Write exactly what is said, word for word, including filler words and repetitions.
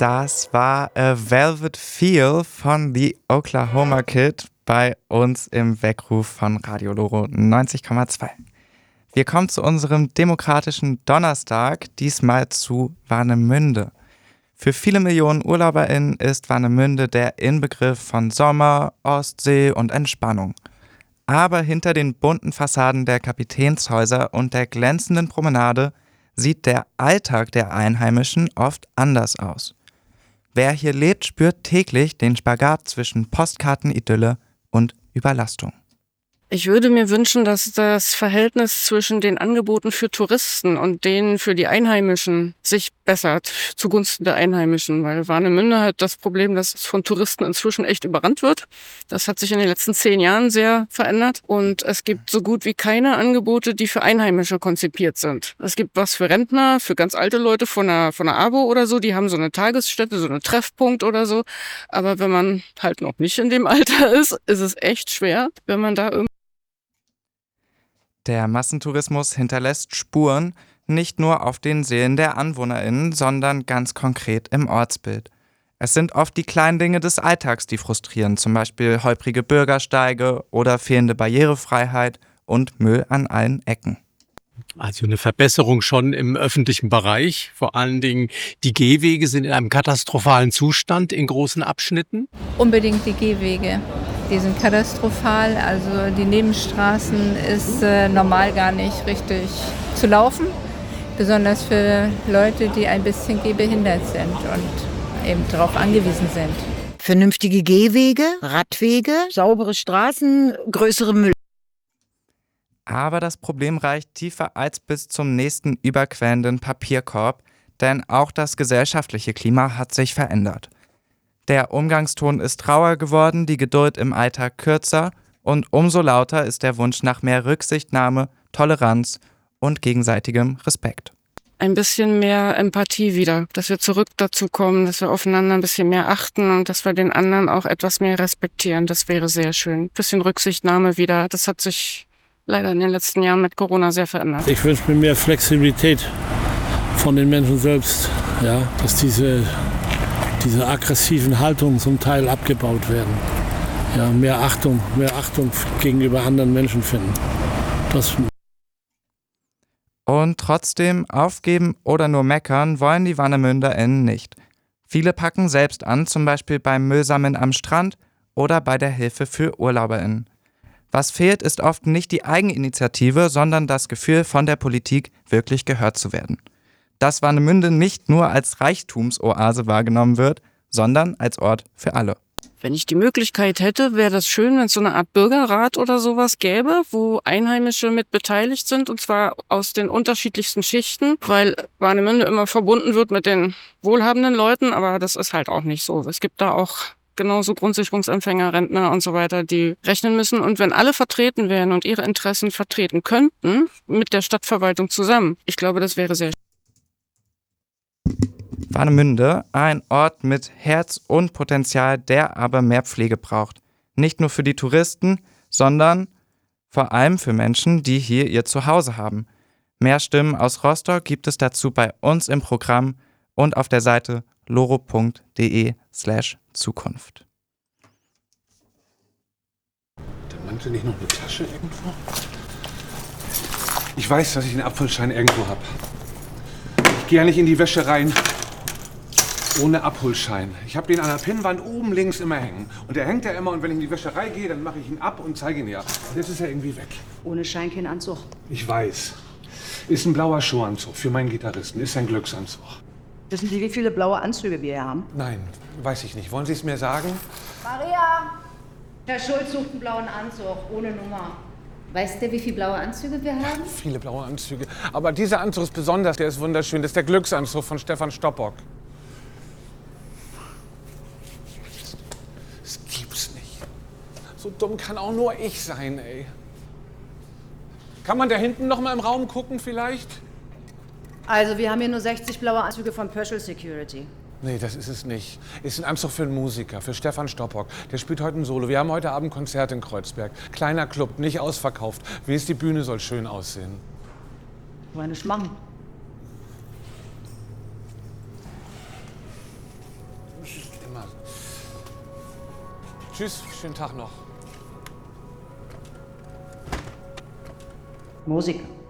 Das war A Velvet Feel von The Oklahoma Kid bei uns im Weckruf von Radio Loro neunzig Komma zwei. Wir kommen zu unserem demokratischen Donnerstag, diesmal zu Warnemünde. Für viele Millionen UrlauberInnen ist Warnemünde der Inbegriff von Sommer, Ostsee und Entspannung. Aber hinter den bunten Fassaden der Kapitänshäuser und der glänzenden Promenade sieht der Alltag der Einheimischen oft anders aus. Wer hier lebt, spürt täglich den Spagat zwischen Postkartenidylle und Überlastung. Ich würde mir wünschen, dass das Verhältnis zwischen den Angeboten für Touristen und denen für die Einheimischen sich bessert, zugunsten der Einheimischen. Weil Warnemünde hat das Problem, dass es von Touristen inzwischen echt überrannt wird. Das hat sich in den letzten zehn Jahren sehr verändert. Und es gibt so gut wie keine Angebote, die für Einheimische konzipiert sind. Es gibt was für Rentner, für ganz alte Leute von einer, von einer Abo oder so. Die haben so eine Tagesstätte, so einen Treffpunkt oder so. Aber wenn man halt noch nicht in dem Alter ist, ist es echt schwer, wenn man da irgendwie Der Massentourismus hinterlässt Spuren, nicht nur auf den Seelen der AnwohnerInnen, sondern ganz konkret im Ortsbild. Es sind oft die kleinen Dinge des Alltags, die frustrieren, zum Beispiel holprige Bürgersteige oder fehlende Barrierefreiheit und Müll an allen Ecken. Also eine Verbesserung schon im öffentlichen Bereich. Vor allen Dingen die Gehwege sind in einem katastrophalen Zustand in großen Abschnitten. Unbedingt die Gehwege. Die sind katastrophal. Also die Nebenstraßen ist äh, normal gar nicht richtig zu laufen. Besonders für Leute, die ein bisschen gehbehindert sind und eben darauf angewiesen sind. Vernünftige Gehwege, Radwege, saubere Straßen, größere Müll. Aber das Problem reicht tiefer als bis zum nächsten überquellenden Papierkorb, denn auch das gesellschaftliche Klima hat sich verändert. Der Umgangston ist rauer geworden, die Geduld im Alltag kürzer und umso lauter ist der Wunsch nach mehr Rücksichtnahme, Toleranz und gegenseitigem Respekt. ein bisschen mehr Empathie wieder, dass wir zurück dazu kommen, dass wir aufeinander ein bisschen mehr achten und dass wir den anderen auch etwas mehr respektieren. Das wäre sehr schön. Ein bisschen Rücksichtnahme wieder. Das hat sich leider in den letzten Jahren mit Corona sehr verändert. Ich wünsche mir mehr Flexibilität von den Menschen selbst, ja, dass diese, diese aggressiven Haltungen zum Teil abgebaut werden. Ja, mehr Achtung, mehr Achtung gegenüber anderen Menschen finden. Das Und trotzdem aufgeben oder nur meckern wollen die WarnemünderInnen nicht. Viele packen selbst an, zum Beispiel beim Müllsammeln am Strand oder bei der Hilfe für UrlauberInnen. Was fehlt, ist oft nicht die Eigeninitiative, sondern das Gefühl, von der Politik wirklich gehört zu werden. Dass Warnemünde nicht nur als Reichtumsoase wahrgenommen wird, sondern als Ort für alle. Wenn ich die Möglichkeit hätte, wäre das schön, wenn es so eine Art Bürgerrat oder sowas gäbe, wo Einheimische mit beteiligt sind, und zwar aus den unterschiedlichsten Schichten, weil Warnemünde immer verbunden wird mit den wohlhabenden Leuten, aber das ist halt auch nicht so. Es gibt da auch genauso Grundsicherungsempfänger, Rentner und so weiter, die rechnen müssen. Und wenn alle vertreten wären und ihre Interessen vertreten könnten, mit der Stadtverwaltung zusammen, ich glaube, das wäre sehr schön. Warnemünde, ein Ort mit Herz und Potenzial, der aber mehr Pflege braucht. Nicht nur für die Touristen, sondern vor allem für Menschen, die hier ihr Zuhause haben. Mehr Stimmen aus Rostock gibt es dazu bei uns im Programm und auf der Seite loro.de slash Zukunft. Der Mantel nicht noch eine Tasche irgendwo? Ich weiß, dass ich einen Abholschein irgendwo habe. Ich gehe ja nicht in die Wäsche rein ohne Abholschein. Ich habe den an der Pinnwand oben links immer hängen. Und der hängt ja immer, und wenn ich in die Wäscherei gehe, dann mache ich ihn ab und zeige ihn ja. Und jetzt ist er irgendwie weg. Ohne Schein kein Anzug. Ich weiß. Ist ein blauer Schuhanzug für meinen Gitarristen. Ist ein Glücksanzug. Wissen Sie, wie viele blaue Anzüge wir hier haben? Nein, weiß ich nicht. Wollen Sie es mir sagen? Maria! Herr Schulz sucht einen blauen Anzug, ohne Nummer. Weißt du, wie viele blaue Anzüge wir haben? Viele blaue Anzüge. Aber dieser Anzug ist besonders. Der ist wunderschön. Das ist der Glücksanzug von Stefan Stoppock. Das gibt's nicht. So dumm kann auch nur ich sein, ey. Kann man da hinten noch mal im Raum gucken vielleicht? Also, wir haben hier nur sechzig blaue Anzüge von Pöschel Security. Nee, das ist es nicht. Ist ein Anzug für einen Musiker, für Stefan Stoppock. Der spielt heute ein Solo. Wir haben heute Abend Konzert in Kreuzberg. Kleiner Club, nicht ausverkauft. Wie ist die Bühne, soll schön aussehen. Wollen wir nicht machen. Na, tschüss, schönen Tag noch. Musiker.